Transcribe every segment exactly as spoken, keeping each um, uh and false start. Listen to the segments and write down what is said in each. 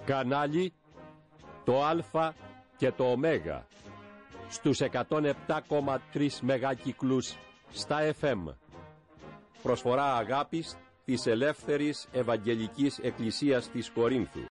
Κανάλι το Α και το Ω στους εκατόν επτά κόμμα τρία μεγάκυκλους στα εφ εμ. Προσφορά αγάπης της Ελεύθερης Ευαγγελικής Εκκλησίας της Κορίνθου.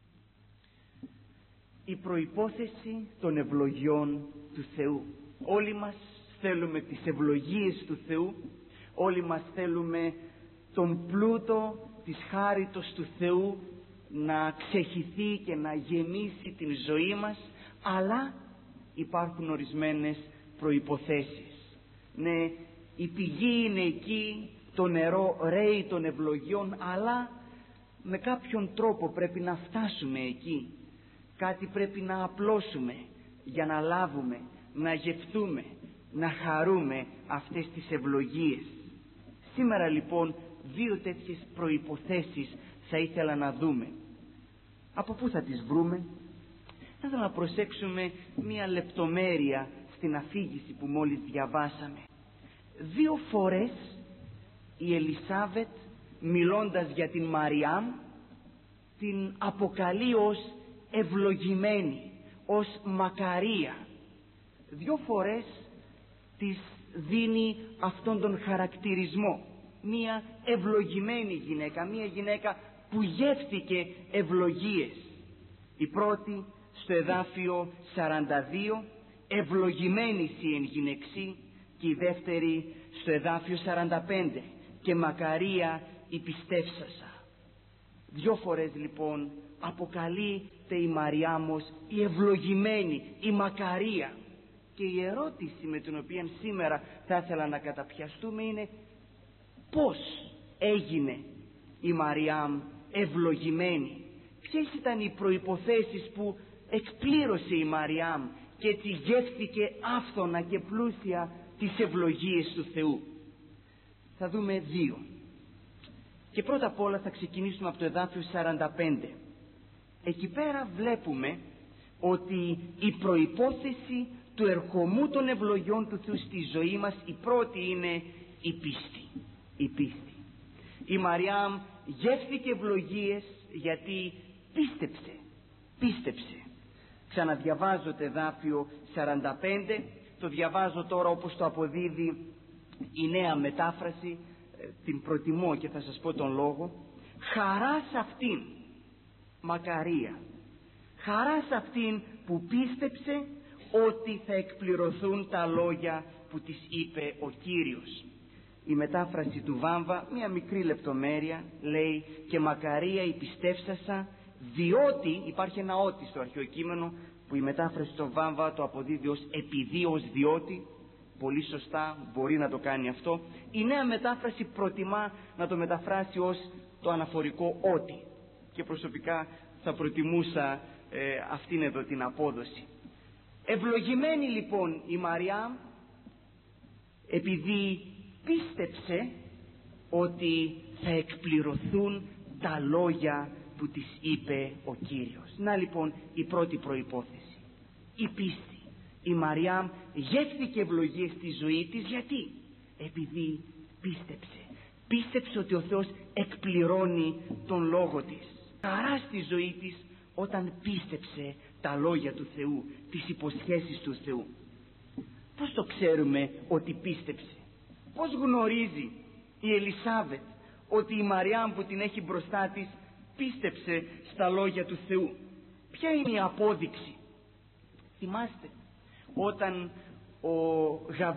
Η προϋπόθεση των ευλογιών του Θεού. Όλοι μας θέλουμε τις ευλογίες του Θεού, όλοι μας θέλουμε τον πλούτο της χάριτος του Θεού να ξεχυθεί και να γεμίσει την ζωή μας, αλλά υπάρχουν ορισμένες προϋποθέσεις. Ναι, η πηγή είναι εκεί, το νερό ρέει των ευλογιών, αλλά με κάποιον τρόπο πρέπει να φτάσουμε εκεί. Κάτι πρέπει να απλώσουμε για να λάβουμε, να γευτούμε, να χαρούμε αυτές τις ευλογίες. Σήμερα λοιπόν δύο τέτοιες προϋποθέσεις θα ήθελα να δούμε. Από πού θα τις βρούμε? Θα ήθελα να προσέξουμε μία λεπτομέρεια στην αφήγηση που μόλις διαβάσαμε. Δύο φορές η Ελισάβετ, μιλώντας για την Μαριάμ, την αποκαλεί ως ευλογημένη, ως μακαρία. Δύο φορές της δίνει αυτόν τον χαρακτηρισμό. Μία ευλογημένη γυναίκα, μία γυναίκα που γεύτηκε ευλογίες. Η πρώτη στο εδάφιο σαράντα δύο, ευλογημένη σοι εν γυναιξή, και η δεύτερη στο εδάφιο σαράντα πέντε, και μακαρία η πιστεύσασα. Δυο φορές λοιπόν αποκαλείται η Μαριάμ ως η ευλογημένη, η μακαρία. Και η ερώτηση με την οποία σήμερα θα ήθελα να καταπιαστούμε είναι πώς έγινε η Μαριάμ ευλογημένη? Ποιες ήταν οι προϋποθέσεις που εκπλήρωσε η Μαριάμ και έτσι γεύτηκε άφθονα και πλούσια τις ευλογίες του Θεού? Θα δούμε δύο. Και πρώτα απ' όλα θα ξεκινήσουμε από το εδάφιο σαράντα πέντε. Εκεί πέρα βλέπουμε ότι η προϋπόθεση του ερχομού των ευλογιών του Θεού στη ζωή μας, η πρώτη είναι η πίστη. Η πίστη. Η Μαριάμ γεύτηκε ευλογίες γιατί πίστεψε. Πίστεψε. Ξαναδιαβάζω το εδάφιο σαράντα πέντε, το διαβάζω τώρα όπως το αποδίδει η νέα μετάφραση, την προτιμώ και θα σας πω τον λόγο. Χαρά σε αυτήν, μακαρία, χαρά σε αυτήν που πίστεψε ότι θα εκπληρωθούν τα λόγια που της είπε ο Κύριος. Η μετάφραση του Βάμβα, μια μικρή λεπτομέρεια, λέει και μακαρία η πιστεύσασα, διότι, υπάρχει ένα ότι στο αρχαίο κείμενο που η μετάφραση του Βάμβα το αποδίδει ως επειδή, ως διότι. Πολύ σωστά μπορεί να το κάνει αυτό. Η νέα μετάφραση προτιμά να το μεταφράσει ως το αναφορικό ότι, και προσωπικά θα προτιμούσα ε, αυτήν εδώ την απόδοση. Ευλογημένη λοιπόν η Μαριάμ επειδή πίστεψε ότι θα εκπληρωθούν τα λόγια που της είπε ο Κύριος. Να λοιπόν η πρώτη προϋπόθεση, η πίστη. Η Μαριάμ γεύτηκε ευλογίες στη ζωή της γιατί? Επειδή πίστεψε. Πίστεψε ότι ο Θεός εκπληρώνει τον λόγο της. Χαρά στη ζωή της όταν πίστεψε τα λόγια του Θεού, τις υποσχέσεις του Θεού. Πώς το ξέρουμε ότι πίστεψε? Πώς γνωρίζει η Ελισάβετ ότι η Μαριάμ που την έχει μπροστά της πίστεψε στα λόγια του Θεού? Ποια είναι η απόδειξη? Θυμάστε όταν ο